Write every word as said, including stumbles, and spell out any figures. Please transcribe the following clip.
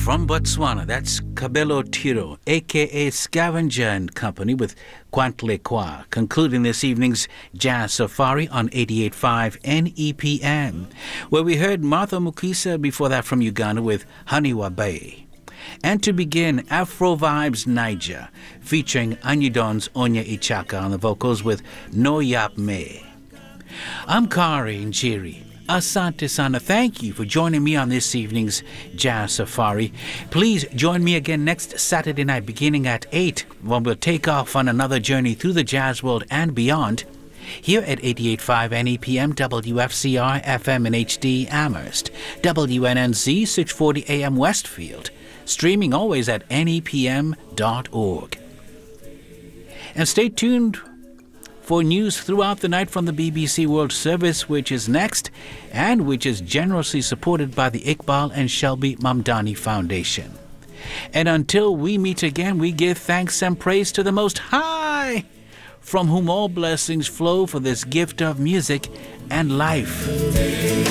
From Botswana, that's Kabelo Tiro, a k a. Scavenger and Company with Kwantle Kwa, concluding this evening's Jazz Safari on eighty-eight point five N E P M, where we heard Martha Mukisa before that from Uganda with Haniwa Bay. And to begin, Afro Vibes Niger, featuring Anyudon's Onya Ichaka on the vocals with No Yap Me. I'm Kari Njiri. Asante Sana, thank you for joining me on this evening's Jazz Safari. Please join me again next Saturday night beginning at eight when we'll take off on another journey through the jazz world and beyond here at eighty-eight point five N E P M W F C R F M in H D Amherst, W N N Z six forty A M Westfield, streaming always at N E P M dot org. And stay tuned for news throughout the night from the B B C World Service, which is next, and which is generously supported by the Iqbal and Shelby Mamdani Foundation. And until we meet again, we give thanks and praise to the Most High, from whom all blessings flow for this gift of music and life.